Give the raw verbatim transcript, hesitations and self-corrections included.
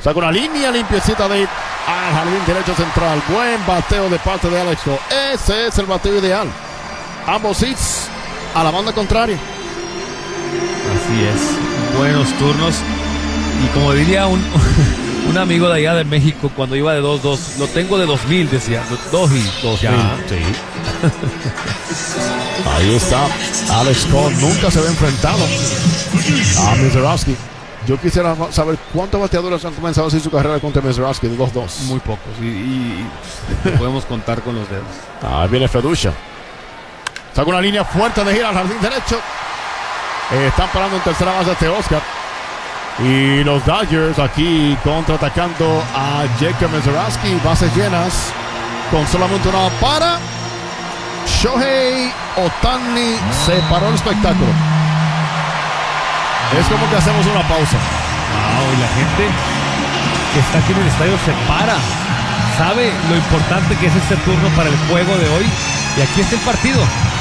Saca una línea limpiecita de al jardín derecho central. Buen bateo de parte de Alex Cole. Ese es el bateo ideal. Ambos hits a la banda contraria. Así es. Buenos turnos. Y como diría un, un amigo de allá de México cuando iba de dos dos, lo tengo de dos mil, decía. dos y dos mil. Sí. Ahí está. Alex Cole nunca se ve enfrentado a Mazeroski. Yo quisiera saber cuántos bateadores han comenzado así su carrera contra Mazeroski de dos dos. Muy pocos. Y, y, y podemos contar con los dedos. Ahí viene Feducha. Saca una línea fuerte de gira al jardín derecho. Eh, están parando en tercera base este Oscar. Y los Dodgers aquí contraatacando a Jacob Mazeroski. Bases llenas. Con solamente una para. Shohei Ohtani se paró el espectáculo. Es como que hacemos una pausa. Wow, y la gente que está aquí en el estadio se para. Sabe lo importante que es este turno para el juego de hoy. Y aquí está el partido.